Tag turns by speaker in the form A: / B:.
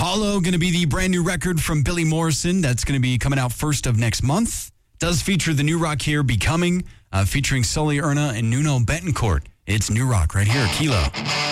A: Hollow going to be the brand new record from Billy Morrison. That's going to be coming out first of next month. Does feature the new rock here, Becoming, featuring Sully Erna and Nuno Betancourt. It's new rock right here, Kilo.